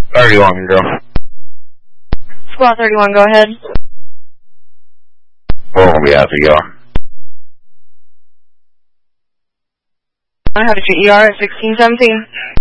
31, go. Squad 31, go ahead. Well, on behalf of y'all. I have a ER at 1617.